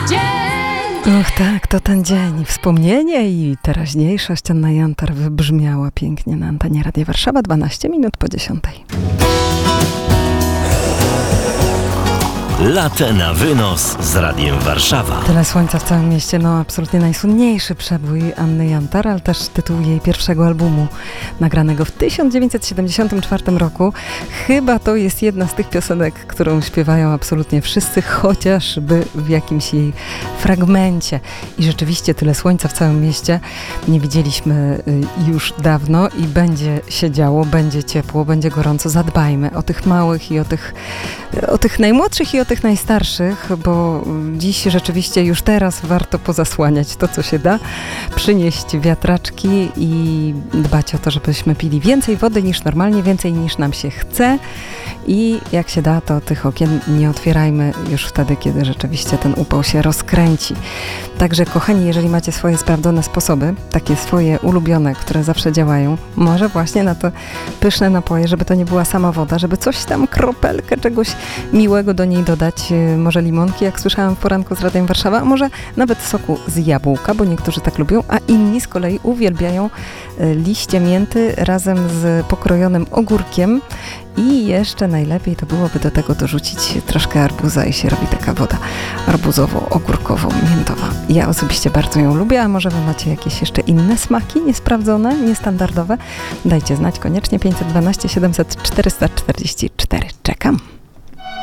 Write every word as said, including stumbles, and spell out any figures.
dzień. Och tak, to ten dzień. Wspomnienie i teraźniejszość. Anna Jantar wybrzmiała pięknie na antenie Radia Warszawa, dwanaście minut po dziesiątej. Latę na wynos z Radiem Warszawa. Tyle słońca w całym mieście, no absolutnie najsłynniejszy przebój Anny Jantar, ale też tytuł jej pierwszego albumu nagranego w tysiąc dziewięćset siedemdziesiątym czwartym roku. Chyba to jest jedna z tych piosenek, którą śpiewają absolutnie wszyscy, chociażby w jakimś jej fragmencie. I rzeczywiście tyle słońca w całym mieście nie widzieliśmy już dawno i będzie się działo, będzie ciepło, będzie gorąco. Zadbajmy o tych małych i o tych, o tych najmłodszych i o tych najstarszych, bo dziś rzeczywiście już teraz warto pozasłaniać to, co się da, przynieść wiatraczki i dbać o to, żebyśmy pili więcej wody niż normalnie, więcej niż nam się chce i jak się da, to tych okien nie otwierajmy już wtedy, kiedy rzeczywiście ten upał się rozkręci. Także kochani, jeżeli macie swoje sprawdzone sposoby, takie swoje ulubione, które zawsze działają, może właśnie na to pyszne napoje, żeby to nie była sama woda, żeby coś tam, kropelkę czegoś miłego do niej dodać, może limonki, jak słyszałam w poranku z Radiem Warszawa, a może nawet soku z jabłka, bo niektórzy tak lubią, a inni z kolei uwielbiają liście mięty razem z pokrojonym ogórkiem i jeszcze najlepiej to byłoby do tego dorzucić troszkę arbuza i się robi taka woda arbuzowo-ogórkowo-miętowa. Ja osobiście bardzo ją lubię, a może wy macie jakieś jeszcze inne smaki, niesprawdzone, niestandardowe? Dajcie znać koniecznie pięćset dwanaście siedemset czterysta czterdzieści cztery. Czekam.